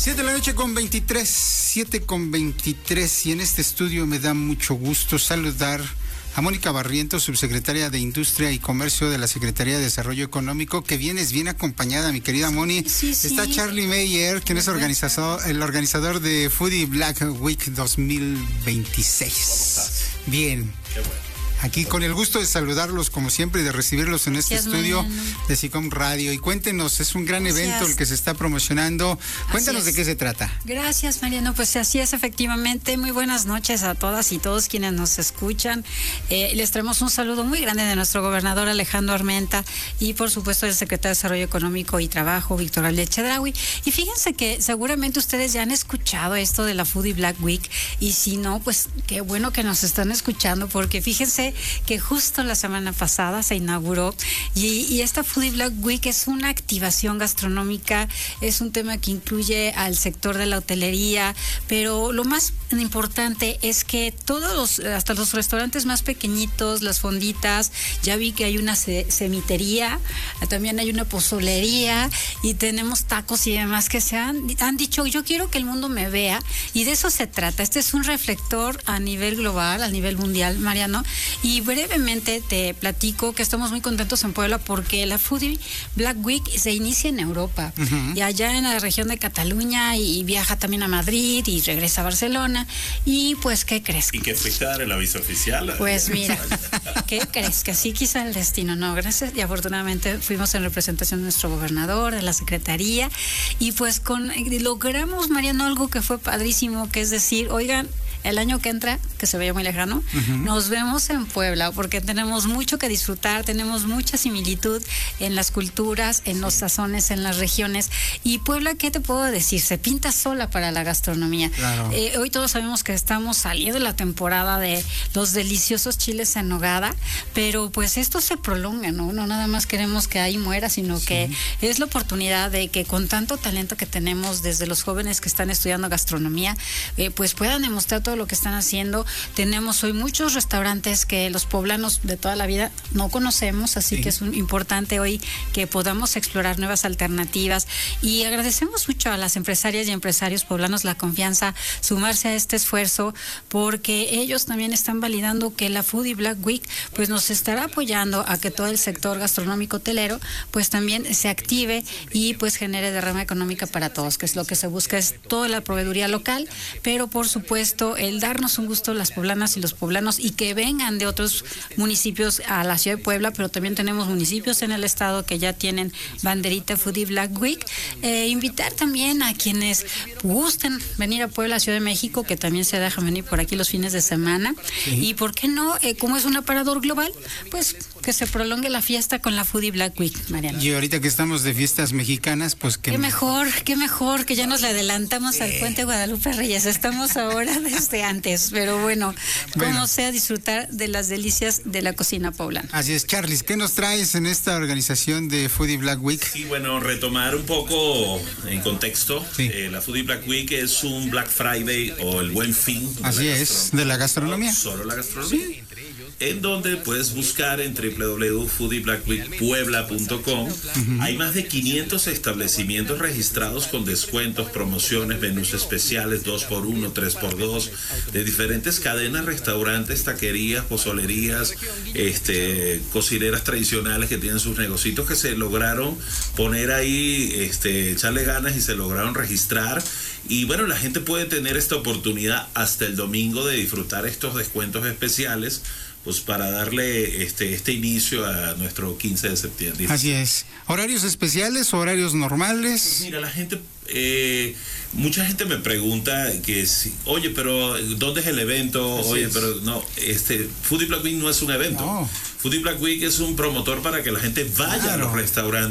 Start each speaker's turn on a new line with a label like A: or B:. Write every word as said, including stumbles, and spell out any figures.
A: siete de la noche con veintitrés, siete con veintitrés, y en este estudio me da mucho gusto saludar a Mónica Barrientos, subsecretaria de Industria y Comercio de la Secretaría de Desarrollo Económico, que vienes bien acompañada, mi querida Moni.
B: Sí, sí,
A: Está
B: sí.
A: Charlie Meyer, quien es organizador, el organizador de Foodie Black Week dos mil veintiséis. Bien.
C: Qué bueno.
A: Aquí con el gusto de saludarlos como siempre y de recibirlos en este
B: Gracias,
A: estudio
B: Mariano.
A: de SICOM Radio. Y cuéntenos, es un gran
B: Gracias.
A: evento el que se está promocionando. Cuéntanos de qué se trata.
B: Gracias, Mariano. Pues así es, efectivamente. Muy buenas noches a todas y todos quienes nos escuchan. Eh, les traemos un saludo muy grande de nuestro gobernador Alejandro Armenta y, por supuesto, del secretario de Desarrollo Económico y Trabajo, Víctor Aldez Chedraui. Y fíjense que seguramente ustedes ya han escuchado esto de la Foodie Black Week, y si no, pues qué bueno que nos están escuchando, porque fíjense que justo la semana pasada se inauguró y, y esta Foodie Black Week es una activación gastronómica, es un tema que incluye al sector de la hotelería, pero lo más importante es que todos los, hasta los restaurantes más pequeñitos, las fonditas, ya vi que hay una ce- cemitería, también hay una pozolería y tenemos tacos y demás que se han, han dicho, yo quiero que el mundo me vea, y de eso se trata. Este es un reflector a nivel global, a nivel mundial, Mariano, y brevemente te platico que estamos muy contentos en Puebla porque la Foodie Black Week se inicia en Europa, uh-huh. y allá en la región de Cataluña, y viaja también a Madrid y regresa a Barcelona. Y pues, ¿qué crees?
C: ¿Y qué fuiste a dar el aviso oficial?
B: Pues mira, ¿qué crees? Que así quizá el destino, no, gracias, y afortunadamente fuimos en representación de nuestro gobernador, de la Secretaría, y pues con logramos, Mariano, algo que fue padrísimo, que es decir, oigan, el año que entra, que se veía muy lejano, uh-huh. nos vemos en Puebla, porque tenemos mucho que disfrutar, tenemos mucha similitud en las culturas, en los sazones, en las regiones. Y Puebla, ¿qué te puedo decir? Se pinta sola para la gastronomía.
A: Claro.
B: Eh, hoy todos sabemos que estamos saliendo de la temporada de los deliciosos chiles en nogada, pero pues esto se prolonga, ¿no? No nada más queremos que ahí muera, sino sí. que es la oportunidad de que con tanto talento que tenemos desde los jóvenes que están estudiando gastronomía, eh, pues puedan demostrar todo lo que están haciendo. Tenemos hoy muchos restaurantes que los poblanos de toda la vida no conocemos, así sí. que es un, importante hoy que podamos explorar nuevas alternativas, y agradecemos mucho a las empresarias y empresarios poblanos la confianza, sumarse a este esfuerzo, porque ellos también están validando que la Foodie Black Week pues nos estará apoyando a que todo el sector gastronómico hotelero pues también se active y pues genere derrama económica para todos, que es lo que se busca, es toda la proveeduría local, pero por supuesto el darnos un gusto las poblanas y los poblanos, y que vengan de otros municipios a la ciudad de Puebla, pero también tenemos municipios en el estado que ya tienen banderita Foodie Black Week. Eh, invitar también a quienes gusten venir a Puebla, Ciudad de México, que también se dejan venir por aquí los fines de semana, sí. y por qué no, eh, como es un aparador global, pues que se prolongue la fiesta con la Foodie Black Week, Mariana.
A: Y ahorita que estamos de fiestas mexicanas, pues que...
B: Qué mejor, qué mejor, que ya nos le adelantamos
A: eh.
B: al Puente Guadalupe Reyes. Estamos ahora desde antes, pero bueno, como
A: bueno.
B: sea, disfrutar de las delicias de la cocina poblana.
A: Así es, Charlie, ¿qué nos traes en esta organización de Foodie Black Week?
C: Sí, bueno, retomar un poco en contexto.
A: Sí.
C: Eh, la Foodie Black Week es un Black Friday o el Buen Fin.
A: Así es, de la gastronomía.
C: No, solo la gastronomía. Sí. En donde puedes buscar en doble u doble u doble u punto foodie black week puebla punto com. Uh-huh. Hay más de quinientos establecimientos registrados con descuentos, promociones, menús especiales, dos por uno, tres por dos, de diferentes cadenas, restaurantes, taquerías, pozolerías, este, cocineras tradicionales que tienen sus negocios que se lograron poner ahí, este, echarle ganas y se lograron registrar. Y bueno, la gente puede tener esta oportunidad hasta el domingo de disfrutar estos descuentos especiales, pues para darle este este inicio a nuestro quince de septiembre.
A: Así es. ¿Horarios especiales o horarios normales?
C: Pues mira, la gente, eh, mucha gente me pregunta que si, oye, pero ¿dónde es el evento? Así oye, es. pero no, este Foodie Black Week no es un evento. No. Foodie Black Week es un promotor para que la gente vaya claro. a los restaurantes.